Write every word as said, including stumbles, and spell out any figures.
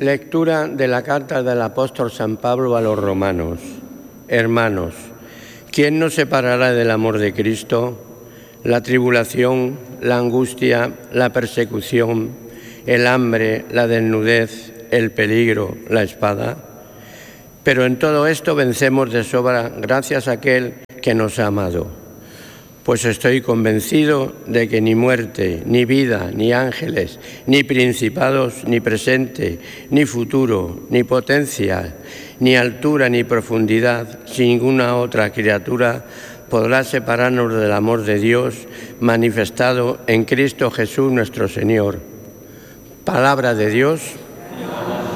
Lectura de la carta del apóstol San Pablo a los romanos. Hermanos, ¿quién nos separará del amor de Cristo? La tribulación, la angustia, la persecución, el hambre, la desnudez, el peligro, la espada. Pero en todo esto vencemos de sobra gracias a aquel que nos ha amado. Pues estoy convencido de que ni muerte, ni vida, ni ángeles, ni principados, ni presente, ni futuro, ni potencia, ni altura, ni profundidad, sin ninguna otra criatura podrá separarnos del amor de Dios manifestado en Cristo Jesús nuestro Señor. Palabra de Dios.